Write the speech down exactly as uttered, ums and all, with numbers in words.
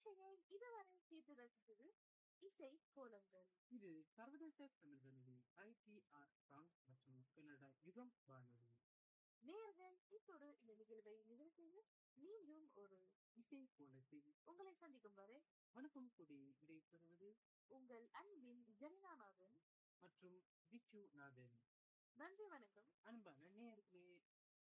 நீங்கள் இதுவரை கேட்டு ரசித்தது இசை கோலங்கள். இது சர்வதேச தமிழ் வானொலி ஐடிஆர் பிரான்ஸ் மற்றும் கனடா யுகம் வானொலி. நேயர்கள் இத்தோடு இந்த நிகழ்வை நிறைவு செய்து மீண்டும் ஒரு இசை கோலத்தில் உங்களை சந்திக்கும் வரை வணக்கம் கூடி விடைபெறுவது உங்கள் அன்பின் ஜெனிதாநாதன் மற்றும் விச்சு நாதன். நன்றி வணக்கம். அன்பான நேயர்களே,